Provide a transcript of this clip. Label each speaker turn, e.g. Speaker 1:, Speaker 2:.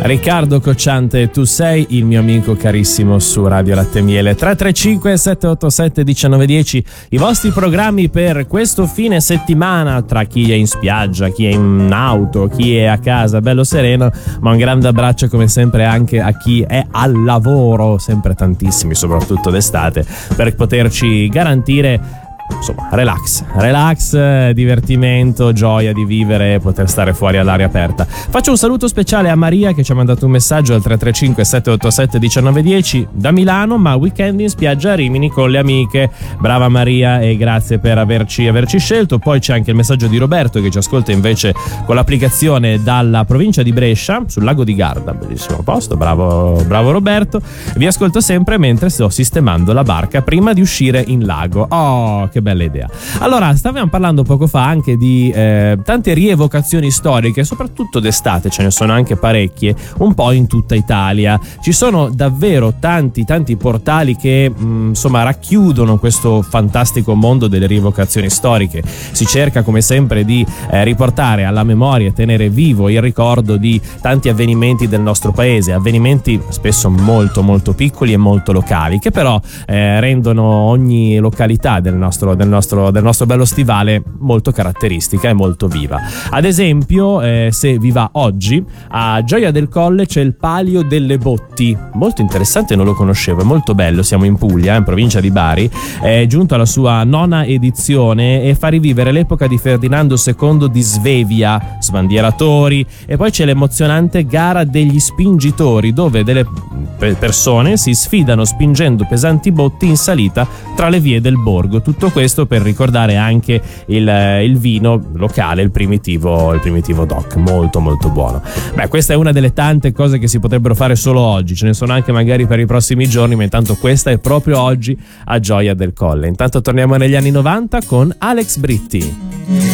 Speaker 1: Riccardo Cocciante, tu sei il mio amico carissimo su Radio Latte e Miele. 335 787 1910, i vostri programmi per questo fine settimana, tra chi è in spiaggia, chi è in auto, chi è a casa bello sereno, ma un grande abbraccio come sempre anche a chi è al lavoro, sempre tantissimi, soprattutto d'estate, per poterci garantire insomma relax, divertimento, gioia di vivere e poter stare fuori all'aria aperta. Faccio un saluto speciale a Maria che ci ha mandato un messaggio al 335 787 1910 da Milano, ma weekend in spiaggia a Rimini con le amiche. Brava Maria e grazie per averci scelto. Poi c'è anche il messaggio di Roberto che ci ascolta invece con l'applicazione dalla provincia di Brescia, sul lago di Garda, bellissimo posto, bravo Roberto. Vi ascolto sempre mentre sto sistemando la barca prima di uscire in lago. Oh, che bella idea. Allora, stavamo parlando poco fa anche di tante rievocazioni storiche, soprattutto d'estate, ce ne sono anche parecchie, un po' in tutta Italia. Ci sono davvero tanti portali che insomma racchiudono questo fantastico mondo delle rievocazioni storiche. Si cerca come sempre di riportare alla memoria e tenere vivo il ricordo di tanti avvenimenti del nostro paese, avvenimenti spesso molto piccoli e molto locali, che però rendono ogni località del nostro bello stivale molto caratteristica e molto viva. Ad esempio, se vi va oggi, a Gioia del Colle c'è il Palio delle Botti, molto interessante, non lo conoscevo, è molto bello. Siamo in Puglia, in provincia di Bari, è giunto alla sua 9ª edizione e fa rivivere l'epoca di Ferdinando II di Svevia, sbandieratori, e poi c'è l'emozionante gara degli spingitori, dove delle persone si sfidano spingendo pesanti botti in salita tra le vie del borgo. Tutto questo per ricordare anche il vino locale, il primitivo DOC, molto buono. Beh, questa è una delle tante cose che si potrebbero fare solo oggi, ce ne sono anche magari per i prossimi giorni, ma intanto questa è proprio oggi a Gioia del Colle. Intanto torniamo negli anni 90 con Alex Britti.